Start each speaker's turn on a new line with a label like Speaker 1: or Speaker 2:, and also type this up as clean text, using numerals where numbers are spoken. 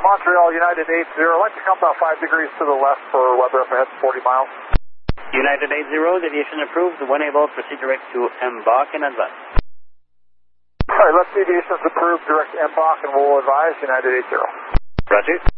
Speaker 1: Montreal, United 80. I'd like to come about 5 degrees to the left for weather up ahead 40 miles.
Speaker 2: United 80, deviation approved. When able, proceed direct to Mbach and advance.
Speaker 1: All right, left deviation is approved, direct Mbach, and we'll advise United 80.
Speaker 2: Roger.